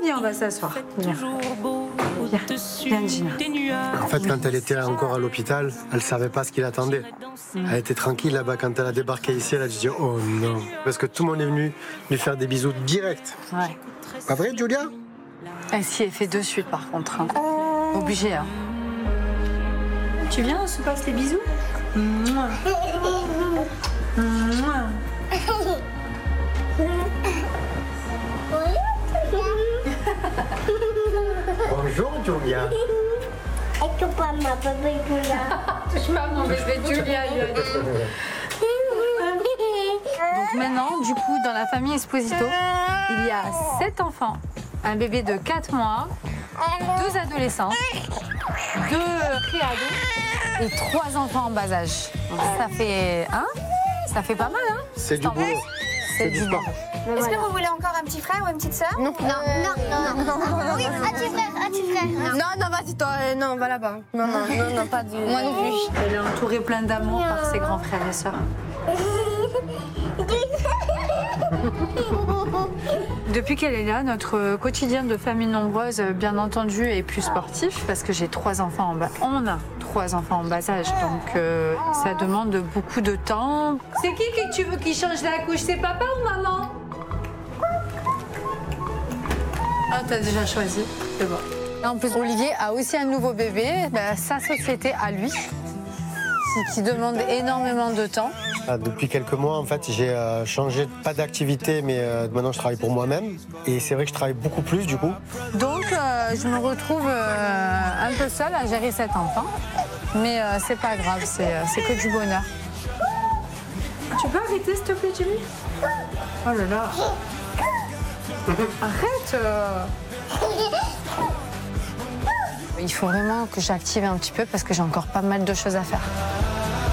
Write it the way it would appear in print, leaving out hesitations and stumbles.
Viens, on va s'asseoir. Viens. Viens, Gina. En fait, quand elle était encore à l'hôpital, elle savait pas ce qui l'attendait. Elle était tranquille là-bas. Quand elle a débarqué ici, elle a dit oh non. Parce que tout le monde est venu lui faire des bisous direct. Ouais. Pas vrai, Julia? Elle s'y est fait de suite, par contre. Hein. Obligé, hein. Tu viens, on se passe les bisous? Mouah. Mouah. Bonjour, Julia. Touche pas ma bébé Julia. Touche pas mon bébé Julia. Donc maintenant, du coup, dans la famille Esposito, il y a 7 enfants, un bébé de 4 mois, 2 adolescents, 2 pré-ados et 3 enfants en bas âge. Donc ça fait, hein? Ça fait pas mal, hein? C'est du boulot. C'est du sport. Est-ce que vous voulez encore un petit frère ou une petite sœur? Non. Oui, as-tu frère? Non, vas-y, toi, non, va là-bas. Non, pas du... Moi non plus. Elle est entourée plein d'amour par ses grands frères et sœurs. Depuis qu'elle est là, notre quotidien de famille nombreuse, bien entendu, est plus sportif parce que j'ai 3 enfants en bas. On a 3 enfants en bas âge, donc ça demande beaucoup de temps. C'est qui que tu veux qui change la couche? C'est papa ou maman? Ah, t'as déjà choisi, c'est bon. En plus, Olivier a aussi un nouveau bébé, sa société à lui, qui demande énormément de temps. Depuis quelques mois, en fait, j'ai changé, pas d'activité, mais maintenant je travaille pour moi-même. Et c'est vrai que je travaille beaucoup plus, du coup. Donc, je me retrouve un peu seule à gérer cet enfant. Mais c'est pas grave, c'est que du bonheur. Tu peux arrêter, s'il te plaît, Jimmy? Oh là là. Arrête. Il faut vraiment que j'active un petit peu parce que j'ai encore pas mal de choses à faire.